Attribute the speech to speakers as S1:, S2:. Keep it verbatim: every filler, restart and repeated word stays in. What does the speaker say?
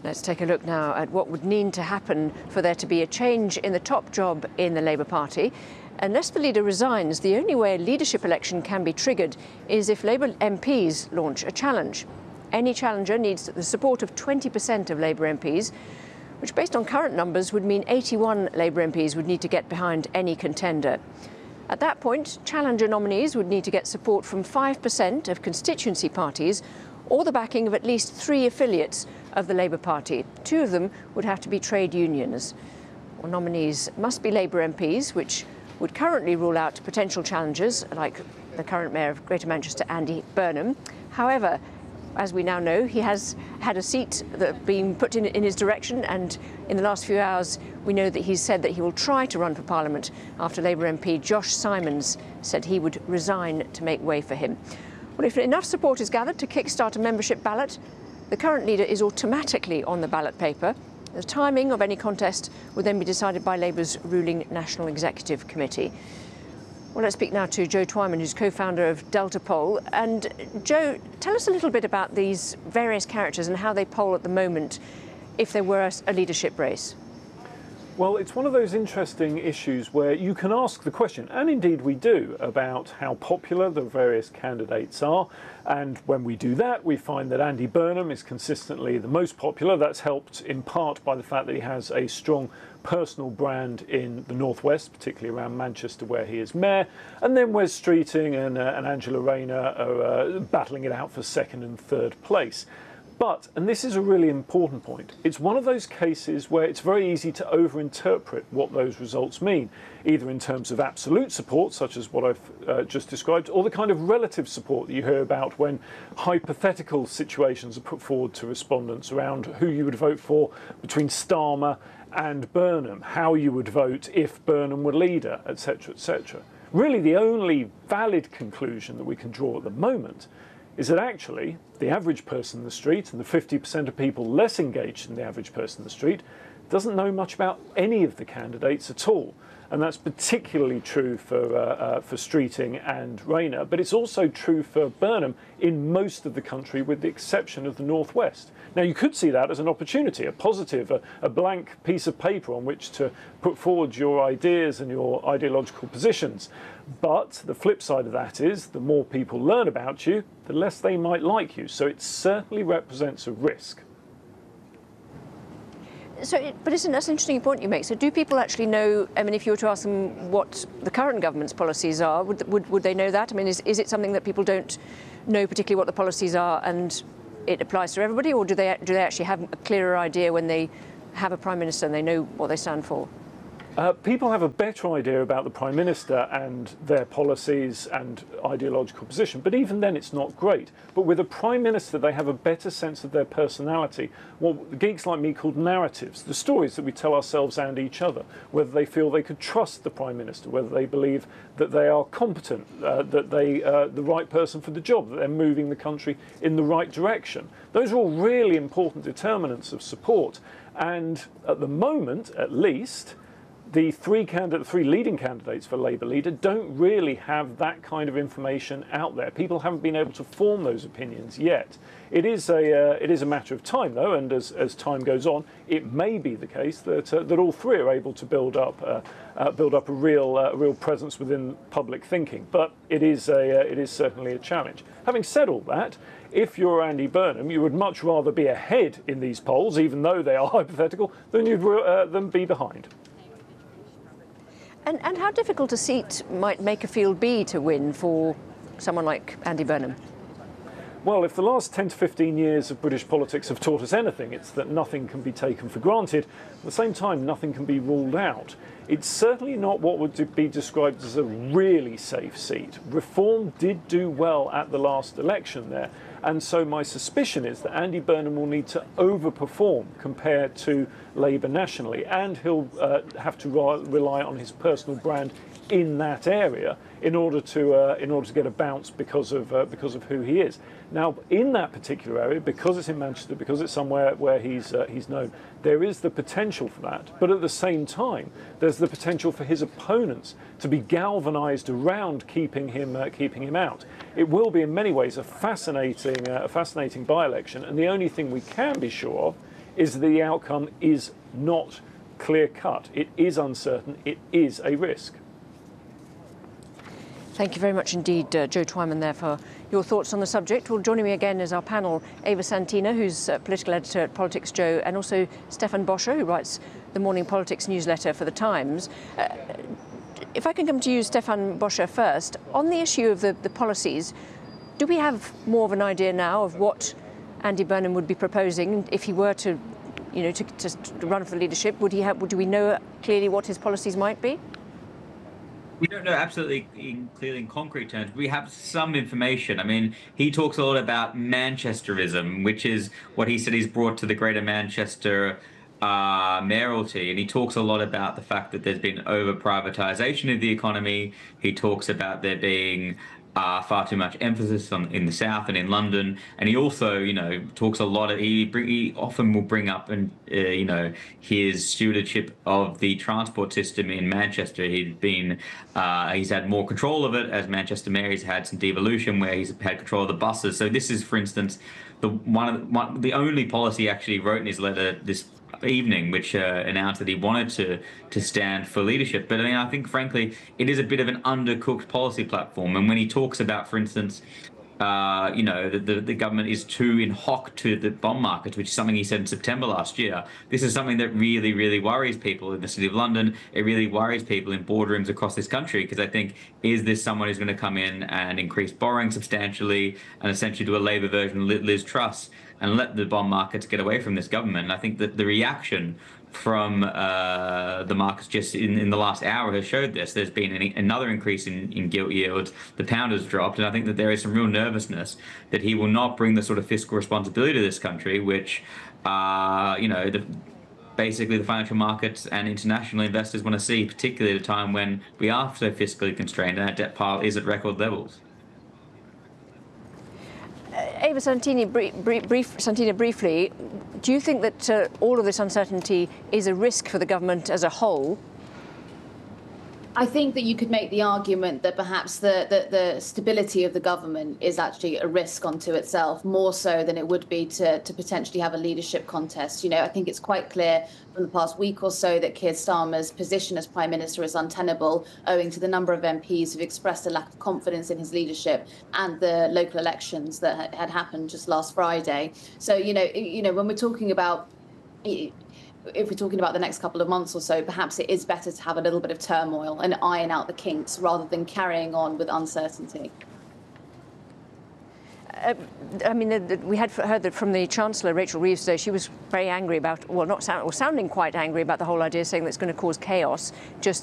S1: Let's take a look now at what would need to happen for there to be a change in the top job in the Labour Party. Unless the leader resigns, the only way a leadership election can be triggered is if Labour M Ps launch a challenge. Any challenger needs the support of twenty percent of Labour M Ps, which based on current numbers would mean eighty-one Labour M Ps would need to get behind any contender. At that point, challenger nominees would need to get support from five percent of constituency parties or the backing of at least three affiliates of the Labour Party. Two of them would have to be trade unions. Well, nominees must be Labour M Ps, which would currently rule out potential challengers like the current Mayor of Greater Manchester, Andy Burnham. However, as we now know, he has had a seat that been put in, in his direction, and in the last few hours we know that he's said that he will try to run for Parliament after Labour M P Josh Simons said he would resign to make way for him. Well, if enough support is gathered to kickstart a membership ballot, the current leader is automatically on the ballot paper. The timing of any contest would then be decided by Labour's ruling National Executive Committee. Well, let's speak now to Joe Twyman, who's co-founder of Delta Poll. And Joe, tell us a little bit about these various characters and how they poll at the moment if there were a leadership race.
S2: Well, it's one of those interesting issues where you can ask the question, and indeed we do, about how popular the various candidates are. And when we do that, we find that Andy Burnham is consistently the most popular. That's helped in part by the fact that he has a strong personal brand in the northwest, particularly around Manchester, where he is mayor. And then Wes Streeting and, uh, and Angela Rayner are uh, battling it out for second and third place. But, and this is a really important point, it's one of those cases where it's very easy to overinterpret what those results mean, either in terms of absolute support, such as what I've uh, just described, or the kind of relative support that you hear about when hypothetical situations are put forward to respondents around who you would vote for between Starmer and Burnham, how you would vote if Burnham were leader, et cetera, et cetera. Really, the only valid conclusion that we can draw at the moment is that actually the average person in the street and the fifty percent of people less engaged than the average person in the street doesn't know much about any of the candidates at all. And that's particularly true for, uh, uh, for Streeting and Rayner, but it's also true for Burnham in most of the country with the exception of the northwest. Now, you could see that as an opportunity, a positive, a, a blank piece of paper on which to put forward your ideas and your ideological positions. But the flip side of that is the more people learn about you, the less they might like you. So it certainly represents a risk.
S1: So, it, but isn't that an interesting point you make? So do people actually know, I mean, if you were to ask them what the current government's policies are, would, would, would they know that? I mean, is, is it something that people don't know particularly what the policies are and it applies to everybody, or do they, do they actually have a clearer idea when they have a Prime Minister and they know what they stand for?
S2: Uh, people have a better idea about the Prime Minister and their policies and ideological position, but even then it's not great. But with a Prime Minister, they have a better sense of their personality, what geeks like me called narratives, the stories that we tell ourselves and each other, whether they feel they could trust the Prime Minister, whether they believe that they are competent, uh, that they are the right person for the job, that they're moving the country in the right direction. Those are all really important determinants of support. And at the moment, at least, the three candidate, three leading candidates for Labour leader don't really have that kind of information out there. People haven't been able to form those opinions yet. It is a uh, it is a matter of time, though, and as, as time goes on, it may be the case that uh, that all three are able to build up uh, uh, build up a real uh, real presence within public thinking. But it is a uh, it is certainly a challenge. Having said all that, if you're Andy Burnham, you would much rather be ahead in these polls, even though they are hypothetical, than you'd uh, than be behind.
S1: And, and how difficult a seat might Makerfield be to win for someone like Andy Burnham?
S2: Well, if the last ten to fifteen years of British politics have taught us anything, it's that nothing can be taken for granted. At the same time, nothing can be ruled out. It's certainly not what would be described as a really safe seat. Reform did do well at the last election there. And so my suspicion is that Andy Burnham will need to overperform compared to Labour nationally, and he'll uh, have to rely on his personal brand in that area in order to uh, in order to get a bounce because of uh, because of who he is. Now, in that particular area, because it's in Manchester, because it's somewhere where he's uh, he's known, there is the potential for that. But at the same time, there's the potential for his opponents to be galvanised around keeping him uh, keeping him out. It will be in many ways a fascinating uh, a fascinating by-election, and the only thing we can be sure of is that the outcome is not clear-cut. It is uncertain. It is a risk.
S1: Thank you very much indeed, uh, Joe Twyman, there for your thoughts on the subject. Well, joining me again is our panel, Ava Santina, who's uh, political editor at Politics Joe, and also Stefan Boscher, who writes the Morning Politics newsletter for The Times. Uh, if I can come to you, Stefan Boscher, first. On the issue of the, the policies, do we have more of an idea now of what Andy Burnham would be proposing if he were to, you know, to, to, to run for leadership? Would he have, do we know clearly what his policies might be?
S3: We don't know absolutely in, clearly in concrete terms. We have some information. I mean, he talks a lot about Manchesterism, which is what he said he's brought to the Greater Manchester uh, mayoralty. And he talks a lot about the fact that there's been over-privatisation of the economy. He talks about there being Uh, far too much emphasis on in the south and in London, and he also, you know, talks a lot. Of, he, bring, he often will bring up and uh, you know, his stewardship of the transport system in Manchester. He's been uh, he's had more control of it as Manchester Mayor. He's had some devolution where he's had control of the buses. So this is, for instance, the one of the, one, the only policy he actually wrote in his letter this evening, which uh, announced that he wanted to to stand for leadership. But I mean, I think, frankly, it is a bit of an undercooked policy platform. And when he talks about, for instance, uh, you know, the, the, the government is too in hock to the bond markets, which is something he said in September last year. This is something that really, really worries people in the City of London. It really worries people in boardrooms across this country, because I think, is this someone who's going to come in and increase borrowing substantially and essentially do a Labour version of Liz Truss and let the bond markets get away from this government? And I think that the reaction from uh, the markets just in, in the last hour has showed this. There's been an, another increase in, in gilt yields. The pound has dropped, and I think that there is some real nervousness that he will not bring the sort of fiscal responsibility to this country, which, uh, you know, the, basically the financial markets and international investors want to see, particularly at a time when we are so fiscally constrained and our debt pile is at record levels.
S1: Uh, Ava Santina, brief, brief, Santina, briefly, do you think that uh, all of this uncertainty is a risk for the government as a whole?
S4: I think that you could make the argument that perhaps the, the, the stability of the government is actually a risk unto itself, more so than it would be to, to potentially have a leadership contest. You know, I think it's quite clear from the past week or so that Keir Starmer's position as Prime Minister is untenable, owing to the number of M Ps who've expressed a lack of confidence in his leadership and the local elections that had happened just last Friday. So, you know, you know, when we're talking about if we're talking about the next couple of months or so, perhaps it is better to have a little bit of turmoil and iron out the kinks rather than carrying on with uncertainty.
S1: Uh, I mean, the, the, we had heard that from the Chancellor, Rachel Reeves, today. She was very angry about, well, not sound, or sounding quite angry about the whole idea, saying that it's going to cause chaos just